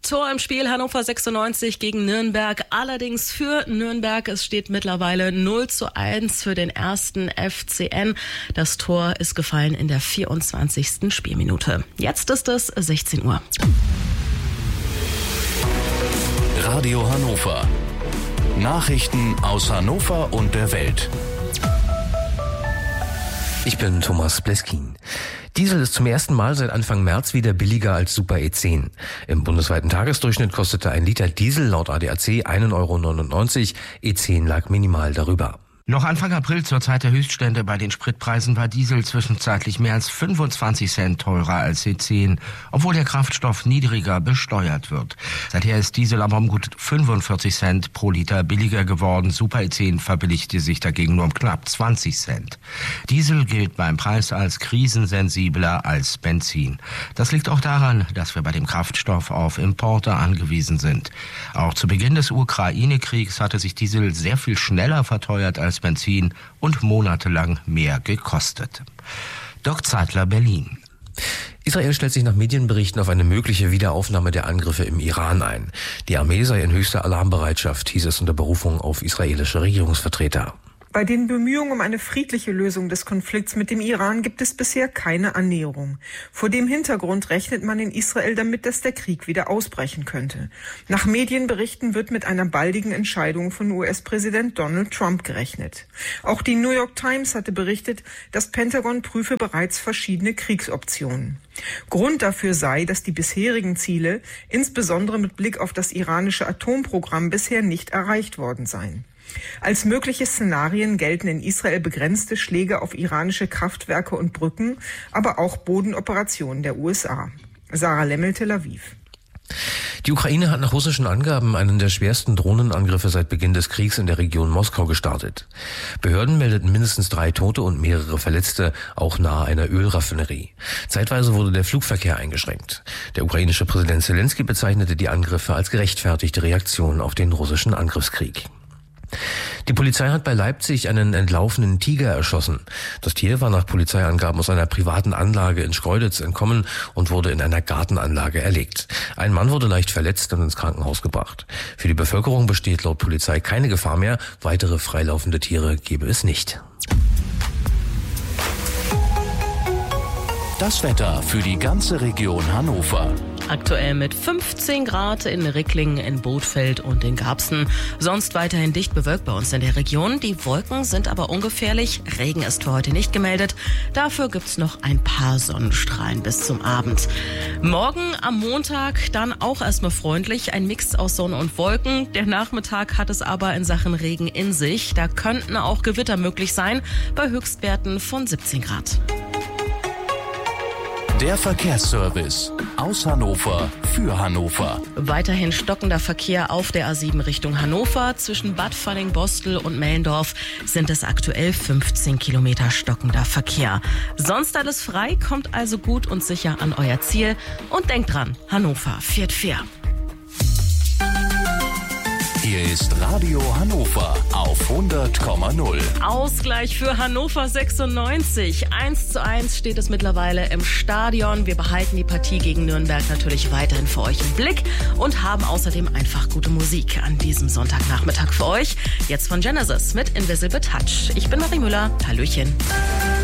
Tor im Spiel Hannover 96 gegen Nürnberg. Allerdings für Nürnberg. Es steht mittlerweile 0:1 für den ersten FCN. Das Tor ist gefallen in der 24. Spielminute. Jetzt ist es 16 Uhr. Radio Hannover. Nachrichten aus Hannover und der Welt. Ich bin Thomas Bleskin. Diesel ist zum ersten Mal seit Anfang März wieder billiger als Super E10. Im bundesweiten Tagesdurchschnitt kostete ein Liter Diesel laut ADAC 1,99 €, E10 lag minimal darüber. Noch Anfang April zur Zeit der Höchststände bei den Spritpreisen war Diesel zwischenzeitlich mehr als 25 Cent teurer als E10, obwohl der Kraftstoff niedriger besteuert wird. Seither ist Diesel aber um gut 45 Cent pro Liter billiger geworden. Super E10 verbilligte sich dagegen nur um knapp 20 Cent. Diesel gilt beim Preis als krisensensibler als Benzin. Das liegt auch daran, dass wir bei dem Kraftstoff auf Importe angewiesen sind. Auch zu Beginn des Ukraine-Kriegs hatte sich Diesel sehr viel schneller verteuert als Benzin und monatelang mehr gekostet. Dirk Zeitler, Berlin. Israel stellt sich nach Medienberichten auf eine mögliche Wiederaufnahme der Angriffe im Iran ein. Die Armee sei in höchster Alarmbereitschaft, hieß es unter Berufung auf israelische Regierungsvertreter. Bei den Bemühungen um eine friedliche Lösung des Konflikts mit dem Iran gibt es bisher keine Annäherung. Vor dem Hintergrund rechnet man in Israel damit, dass der Krieg wieder ausbrechen könnte. Nach Medienberichten wird mit einer baldigen Entscheidung von US-Präsident Donald Trump gerechnet. Auch die New York Times hatte berichtet, das Pentagon prüfe bereits verschiedene Kriegsoptionen. Grund dafür sei, dass die bisherigen Ziele, insbesondere mit Blick auf das iranische Atomprogramm, bisher nicht erreicht worden seien. Als mögliche Szenarien gelten in Israel begrenzte Schläge auf iranische Kraftwerke und Brücken, aber auch Bodenoperationen der USA. Sarah Lemmel, Tel Aviv. Die Ukraine hat nach russischen Angaben einen der schwersten Drohnenangriffe seit Beginn des Kriegs in der Region Moskau gestartet. Behörden meldeten mindestens 3 Tote und mehrere Verletzte, auch nahe einer Ölraffinerie. Zeitweise wurde der Flugverkehr eingeschränkt. Der ukrainische Präsident Zelensky bezeichnete die Angriffe als gerechtfertigte Reaktion auf den russischen Angriffskrieg. Die Polizei hat bei Leipzig einen entlaufenen Tiger erschossen. Das Tier war nach Polizeiangaben aus einer privaten Anlage in Schkeuditz entkommen und wurde in einer Gartenanlage erlegt. Ein Mann wurde leicht verletzt und ins Krankenhaus gebracht. Für die Bevölkerung besteht laut Polizei keine Gefahr mehr. Weitere freilaufende Tiere gebe es nicht. Das Wetter für die ganze Region Hannover. Aktuell mit 15 Grad in Ricklingen, in Bothfeld und in Garbsen. Sonst weiterhin dicht bewölkt bei uns in der Region. Die Wolken sind aber ungefährlich. Regen ist für heute nicht gemeldet. Dafür gibt's noch ein paar Sonnenstrahlen bis zum Abend. Morgen am Montag dann auch erstmal freundlich. Ein Mix aus Sonne und Wolken. Der Nachmittag hat es aber in Sachen Regen in sich. Da könnten auch Gewitter möglich sein bei Höchstwerten von 17 Grad. Der Verkehrsservice aus Hannover für Hannover. Weiterhin stockender Verkehr auf der A7 Richtung Hannover. Zwischen Bad Fanning-Bostel und Mellendorf sind es aktuell 15 Kilometer stockender Verkehr. Sonst alles frei, kommt also gut und sicher an euer Ziel. Und denkt dran, Hannover fährt fair. Hier ist Radio Hannover auf 100,0. Ausgleich für Hannover 96. 1:1 steht es mittlerweile im Stadion. Wir behalten die Partie gegen Nürnberg natürlich weiterhin für euch im Blick und haben außerdem einfach gute Musik an diesem Sonntagnachmittag für euch. Jetzt von Genesis mit Invisible Touch. Ich bin Marie Müller. Hallöchen.